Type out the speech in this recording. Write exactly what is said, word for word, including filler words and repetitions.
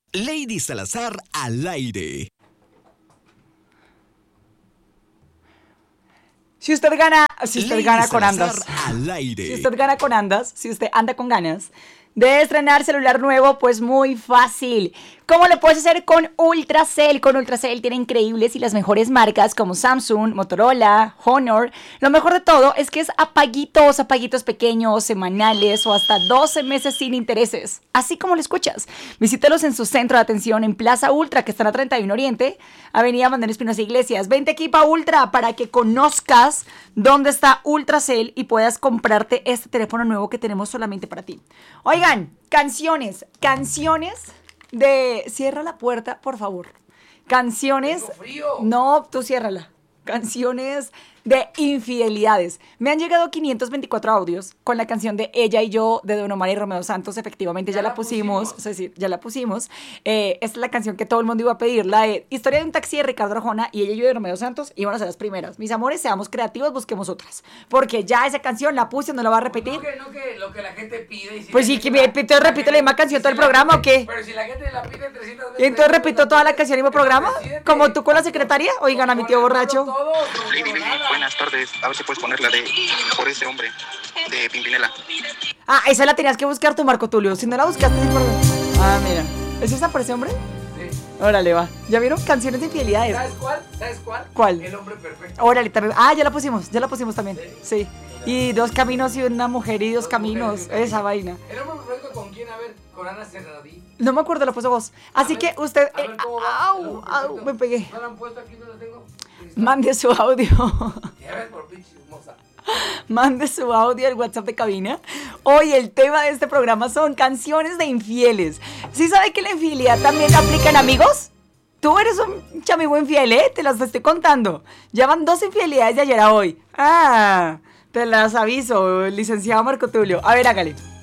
Lady Salazar al aire. Si usted gana, si usted Lady gana con Salazar andas, al aire. si usted gana con andas, si usted anda con ganas de estrenar celular nuevo, pues muy fácil. ¿Cómo lo puedes hacer con Ultracel? Con Ultracel tiene increíbles y las mejores marcas como Samsung, Motorola, Honor. Lo mejor de todo es que es a paguitos, a paguitos pequeños, semanales o hasta doce meses sin intereses. Así como lo escuchas. Visítalos en su centro de atención en Plaza Ultra, que está en la treinta y uno Oriente, Avenida Manuel Espinosa Iglesias. Vente aquí pa' Ultra para que conozcas dónde está Ultracel y puedas comprarte este teléfono nuevo que tenemos solamente para ti. Oigan, canciones, canciones de... Cierra la puerta, por favor. Canciones... Tengo frío. No, tú ciérrala. Canciones de infidelidades. Me han llegado quinientos veinticuatro audios con la canción de Ella y Yo de Don Omar y Romeo Santos. Efectivamente, ya, Ya la la pusimos. pusimos. Es decir, ya la pusimos. Eh, esta es la canción que todo el mundo iba a pedir. La de Historia de un taxi de Ricardo Arjona y Ella y Yo de Romeo Santos iban a ser las primeras. Mis amores, seamos creativos, busquemos otras. Porque ya esa canción la puse, no la va a repetir. No que, no que lo que la gente pide. Y si Pues la sí, que gente me la- repite, repite la misma canción si todo el la programa, gente- ¿o qué? Pero si la gente la pide trescientas veces. Y entonces la repito toda la pide, canción y mismo pero programa, decídete. como tú con la secretaria. Oigan, a mi tío Ponle borracho. todo, todo, Lady, todo, Lady, nada. buenas tardes. A ver si puedes poner la de Por ese hombre, de Pimpinela. Ah, esa la tenías que buscar tú, Marco Tulio. Si no la buscaste, sí, por... Ah, mira. ¿Es esa por ese hombre? Sí. Órale, va. ¿Ya vieron? Canciones de infidelidades. ¿Sabes cuál? ¿Sabes cuál? ¿Cuál? El hombre perfecto. Órale, también. Ah, ya la pusimos, ya la pusimos también. Sí. Y dos caminos y una mujer y dos, Dos caminos. mujeres y un camino. Esa vaina. El hombre perfecto con quién, a ver, con Ana Serradí. No me acuerdo, la puso vos. Así A que ver, usted. a ver eh, cómo va el au, hombre au, perfecto. me pegué. ¿No la han puesto aquí? ¿No la tengo? Aquí está. Mande su audio. Ya ves por pinche hermosa. Mande su audio al WhatsApp de cabina. Hoy el tema de este programa son canciones de infieles. ¿Sí sabe que la infidelidad también aplica en amigos? Tú eres un chamigo infiel, ¿eh? Te las estoy contando. Ya van dos infidelidades de ayer a hoy. Ah, te las aviso, licenciado Marco Tulio. A ver, hágale.